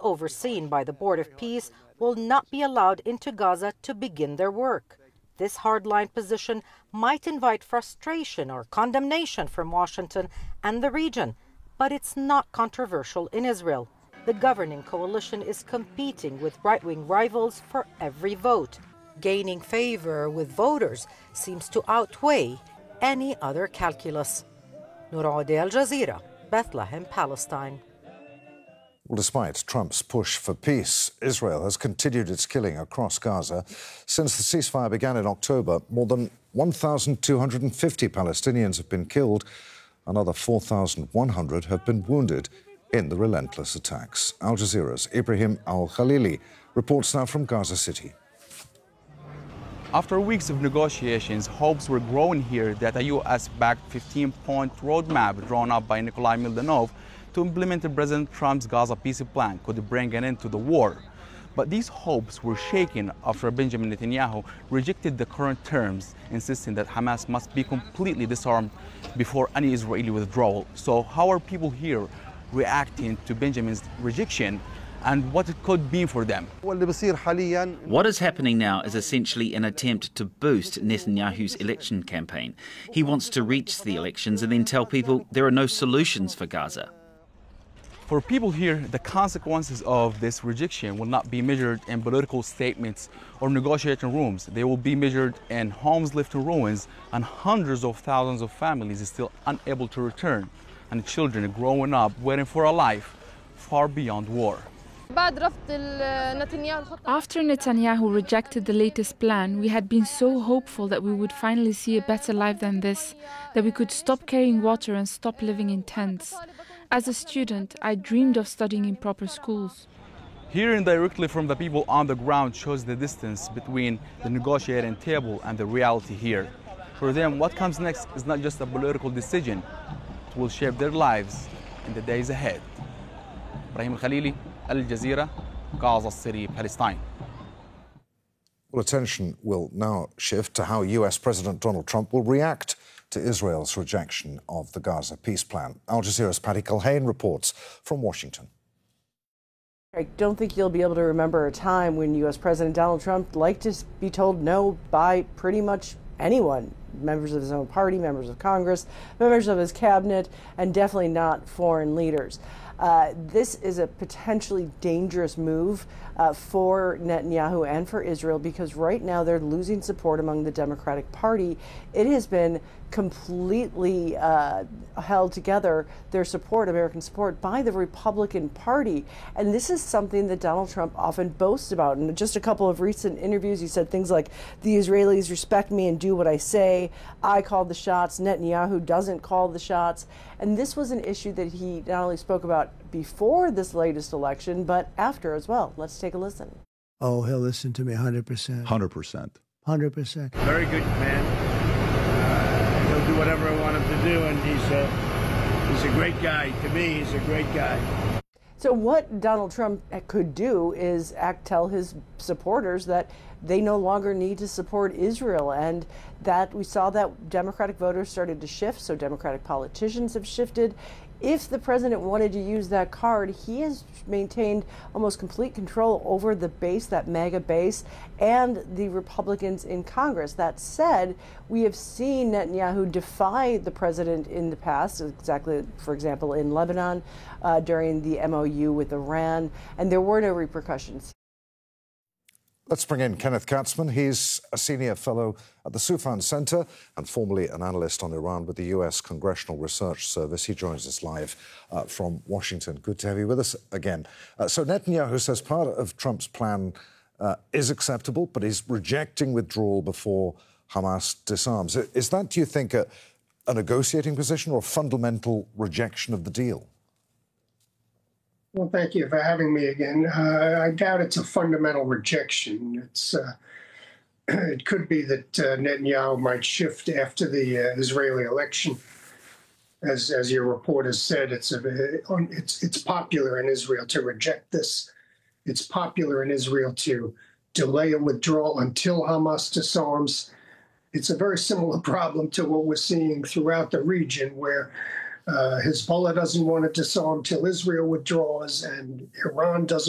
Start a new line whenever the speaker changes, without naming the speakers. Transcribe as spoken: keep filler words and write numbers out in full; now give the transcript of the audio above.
overseen by the Board of Peace, will not be allowed into Gaza to begin their work. This hardline position might invite frustration or condemnation from Washington and the region, but it's not controversial in Israel. The governing coalition is competing with right-wing rivals for every vote. Gaining favor with voters seems to outweigh any other calculus. Noor Audi, Al Jazeera, Bethlehem, Palestine.
Well, despite Trump's push for peace, Israel has continued its killing across Gaza. Since the ceasefire began in October, more than one thousand two hundred fifty Palestinians have been killed. Another four thousand one hundred have been wounded in the relentless attacks. Al Jazeera's Ibrahim Al-Khalili reports now from Gaza City.
After weeks of negotiations, hopes were growing here that a U S-backed fifteen-point roadmap drawn up by Nikolai Mildanov to implement President Trump's Gaza peace plan could bring an end to the war. But these hopes were shaken after Benjamin Netanyahu rejected the current terms, insisting that Hamas must be completely disarmed before any Israeli withdrawal. So how are people here reacting to Benjamin's rejection, and what it could mean for them?
What is happening now is essentially an attempt to boost Netanyahu's election campaign. He wants to reach the elections and then tell people there are no solutions for Gaza.
For people here, the consequences of this rejection will not be measured in political statements or negotiating rooms. They will be measured in homes left in ruins, and hundreds of thousands of families are still unable to return, and children growing up waiting for a life far beyond war.
After Netanyahu rejected the latest plan, we had been so hopeful that we would finally see a better life than this, that we could stop carrying water and stop living in tents. As a student, I dreamed of studying in proper schools.
Hearing directly from the people on the ground shows the distance between the negotiating table and the reality here. For them, what comes next is not just a political decision. It will shape their lives in the days ahead. Ibrahim Al-Khalili, Al Jazeera, Gaza City, Palestine.
Well, attention will now shift to how U S President Donald Trump will react to Israel's rejection of the Gaza peace plan. Al Jazeera's Patty Culhane reports from Washington.
I don't think you'll be able to remember a time when U S President Donald Trump liked to be told no by pretty much anyone. Members of his own party, members of Congress, members of his cabinet, and definitely not foreign leaders. Uh, this is a potentially dangerous move uh, for Netanyahu and for Israel, because right now they're losing support among the Democratic Party. It has been completely uh, held together, their support, American support, by the Republican Party. And this is something that Donald Trump often boasts about. In just a couple of recent interviews, he said things like, the Israelis respect me and do what I say. I called the shots. Netanyahu doesn't call the shots. And this was an issue that he not only spoke about before this latest election, but after as well. Let's take a listen.
Oh, he'll listen to me one hundred percent.
one hundred percent.
one hundred percent.
Very good man. Uh, he'll do whatever I want him to do, and he's a, he's a great guy. To me, he's a great guy.
So what Donald Trump could do is act, tell his supporters that they no longer need to support Israel, and that we saw that Democratic voters started to shift, so Democratic politicians have shifted. If the president wanted to use that card, he has maintained almost complete control over the base, that MAGA base, and the Republicans in Congress. That said, we have seen Netanyahu defy the president in the past, exactly, for example, in Lebanon uh, during the M O U with Iran, and there were no repercussions.
Let's bring in Kenneth Katzman. He's a senior fellow at the Soufan Center and formerly an analyst on Iran with the U S Congressional Research Service. He joins us live uh, from Washington. Good to have you with us again. Uh, so Netanyahu says part of Trump's plan uh, is acceptable, but he's rejecting withdrawal before Hamas disarms. Is that, do you think, a, a negotiating position or a fundamental rejection of the deal?
Well, thank you for having me again. Uh, I doubt it's a fundamental rejection. It's uh, it could be that uh, Netanyahu might shift after the uh, Israeli election. As as your report has said, it's a it's it's popular in Israel to reject this. It's popular in Israel to delay a withdrawal until Hamas disarms. It's a very similar problem to what we're seeing throughout the region, where Uh, Hezbollah doesn't want to disarm till Israel withdraws, and Iran doesn't